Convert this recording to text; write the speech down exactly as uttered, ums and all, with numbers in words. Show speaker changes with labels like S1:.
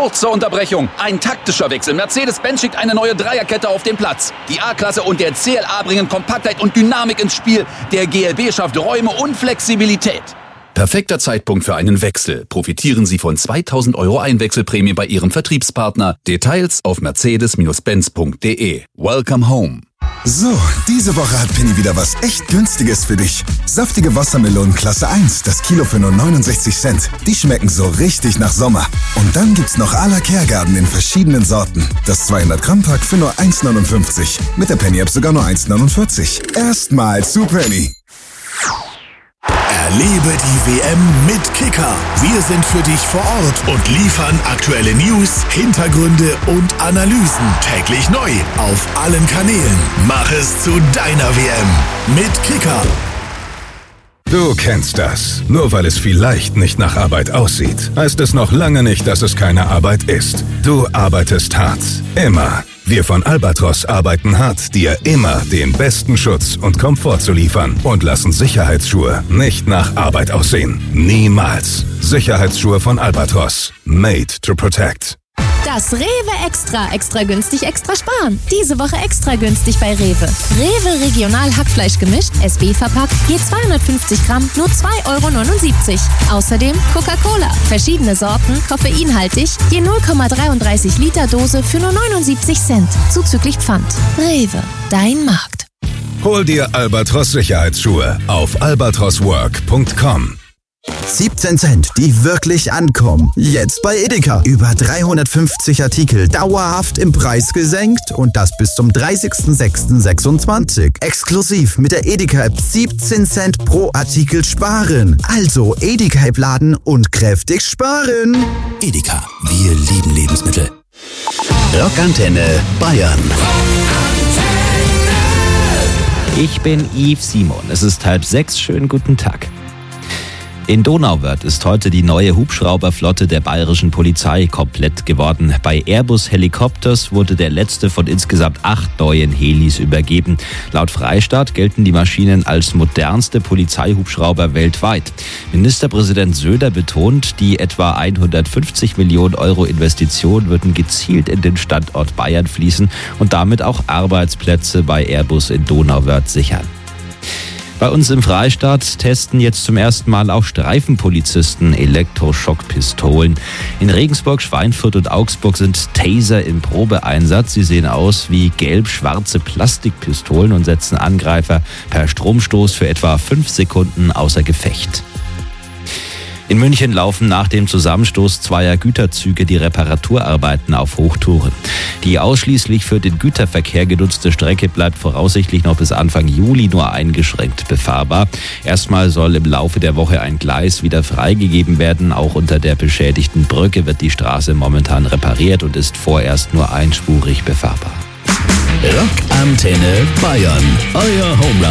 S1: Kurz zur Unterbrechung. Ein taktischer Wechsel. Mercedes-Benz schickt eine neue Dreierkette auf den Platz. Die A-Klasse und der C L A bringen Kompaktheit und Dynamik ins Spiel. Der G L B schafft Räume und Flexibilität.
S2: Perfekter Zeitpunkt für einen Wechsel. Profitieren Sie von zweitausend Euro Einwechselprämie bei Ihrem Vertriebspartner. Details auf mercedes Benz punkt de. Welcome home.
S3: So, diese Woche hat Penny wieder was echt Günstiges für dich. Saftige Wassermelonen Klasse eins, das Kilo für nur neunundsechzig Cent. Die schmecken so richtig nach Sommer. Und dann gibt's noch à la Kergarten in verschiedenen Sorten. Das zweihundert Gramm Pack für nur eins neunundfünfzig. Mit der Penny App sogar nur eins neunundvierzig. Erstmal zu Penny.
S4: Erlebe die W M mit Kicker. Wir sind für dich vor Ort und liefern aktuelle News, Hintergründe und Analysen täglich neu auf allen Kanälen. Mach es zu deiner W M mit Kicker.
S3: Du kennst das. Nur weil es vielleicht nicht nach Arbeit aussieht, heißt es noch lange nicht, dass es keine Arbeit ist. Du arbeitest hart. Immer. Wir von Albatros arbeiten hart, dir immer den besten Schutz und Komfort zu liefern und lassen Sicherheitsschuhe nicht nach Arbeit aussehen. Niemals. Sicherheitsschuhe von Albatros. Made to protect.
S5: Das Rewe Extra. Extra günstig, extra sparen. Diese Woche extra günstig bei Rewe. Rewe Regional Hackfleisch gemischt, S B verpackt, je zweihundertfünfzig Gramm, nur zwei Euro neunundsiebzig. Außerdem Coca-Cola. Verschiedene Sorten, koffeinhaltig, je null Komma dreiunddreißig Liter Dose für nur neunundsiebzig Cent. Zuzüglich Pfand. Rewe, dein Markt.
S3: Hol dir Albatros Sicherheitsschuhe auf albatros work punkt com.
S6: siebzehn Cent, die wirklich ankommen. Jetzt bei Edeka. Über dreihundertfünfzig Artikel dauerhaft im Preis gesenkt und das bis zum dreißigsten sechsten sechsundzwanzig. Exklusiv mit der Edeka-App siebzehn Cent pro Artikel sparen. Also Edeka-App laden und kräftig sparen.
S2: Edeka, wir lieben Lebensmittel. Rockantenne Bayern.
S7: Ich bin Yves Simon. Es ist halb sechs. Schönen guten Tag. In Donauwörth ist heute die neue Hubschrauberflotte der bayerischen Polizei komplett geworden. Bei Airbus Helicopters wurde der letzte von insgesamt acht neuen Helis übergeben. Laut Freistaat gelten die Maschinen als modernste Polizeihubschrauber weltweit. Ministerpräsident Söder betont, die etwa hundertfünfzig Millionen Euro Investitionen würden gezielt in den Standort Bayern fließen und damit auch Arbeitsplätze bei Airbus in Donauwörth sichern. Bei uns im Freistaat testen jetzt zum ersten Mal auch Streifenpolizisten Elektroschockpistolen. In Regensburg, Schweinfurt und Augsburg sind Taser im Probeeinsatz. Sie sehen aus wie gelb-schwarze Plastikpistolen und setzen Angreifer per Stromstoß für etwa fünf Sekunden außer Gefecht. In München laufen nach dem Zusammenstoß zweier Güterzüge die Reparaturarbeiten auf Hochtouren. Die ausschließlich für den Güterverkehr genutzte Strecke bleibt voraussichtlich noch bis Anfang Juli nur eingeschränkt befahrbar. Erstmal soll im Laufe der Woche ein Gleis wieder freigegeben werden. Auch unter der beschädigten Brücke wird die Straße momentan repariert und ist vorerst nur einspurig befahrbar.
S2: Rockantenne Bayern. Euer Homerun.